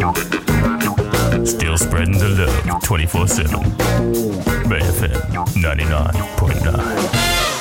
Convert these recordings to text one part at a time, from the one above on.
Still spreading the love 24/7. Bay FM 99.9.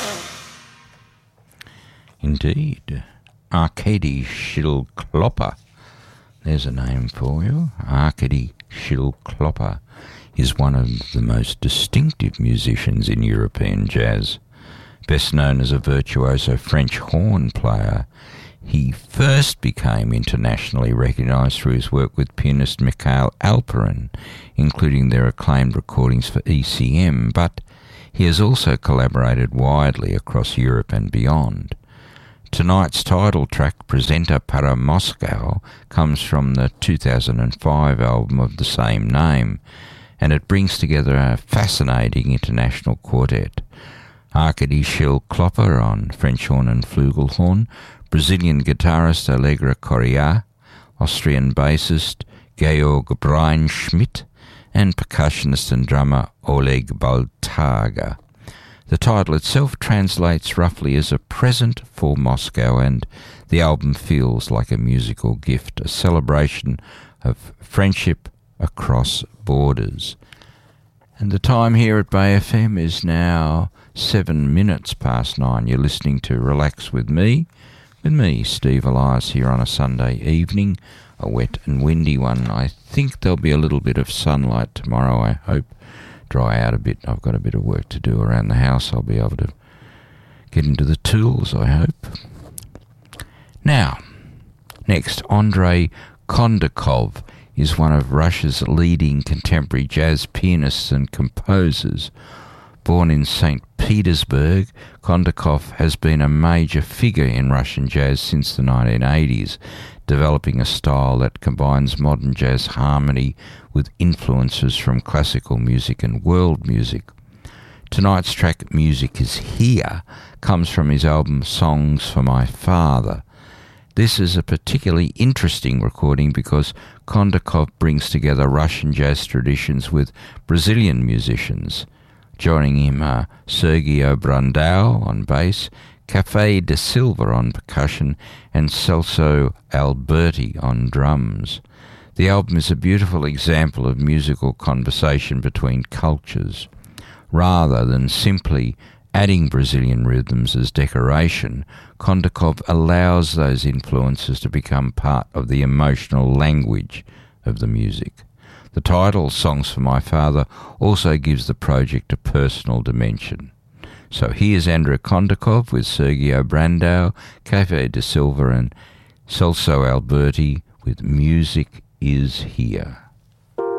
Indeed. Arkady Shilklopper. There's a name for you. Arkady Shilklopper is one of the most distinctive musicians in European jazz. Best known as a virtuoso French horn player, he first became internationally recognised through his work with pianist Mikhail Alperin, including their acclaimed recordings for ECM, but he has also collaborated widely across Europe and beyond. Tonight's title track, Presenta para Moscow, comes from the 2005 album of the same name, and it brings together a fascinating international quartet. Arkady Shilklopper on French horn and flugelhorn, Brazilian guitarist Allegra Correa, Austrian bassist Georg Breinschmidt, and percussionist and drummer Oleg Baltaga. The title itself translates roughly as a present for Moscow, and the album feels like a musical gift, a celebration of friendship across borders. And the time here at Bay FM is now 7 minutes past 9. You're listening to Relax with me, Steve Elias, here on a Sunday evening, a wet and windy one. I think there'll be a little bit of sunlight tomorrow, I hope. Dry out a bit. I've got a bit of work to do around the house. I'll be able to get into the tools, I hope. Now, next, Andrei Kondakov is one of Russia's leading contemporary jazz pianists and composers. Born in St. Petersburg, Kondakov has been a major figure in Russian jazz since the 1980s, developing a style that combines modern jazz harmony with influences from classical music and world music. Tonight's track, Music Is Here, comes from his album Songs for My Father. This is a particularly interesting recording because Kondakov brings together Russian jazz traditions with Brazilian musicians. Joining him are Sergio Brandão on bass, Café de Silva on percussion, and Celso Alberti on drums. The album is a beautiful example of musical conversation between cultures. Rather than simply adding Brazilian rhythms as decoration, Kondakov allows those influences to become part of the emotional language of the music. The title, Songs for My Father, also gives the project a personal dimension. So here's Andrei Kondakov with Sergio Brandão, Café de Silva and Celso Alberti with Music Is Here.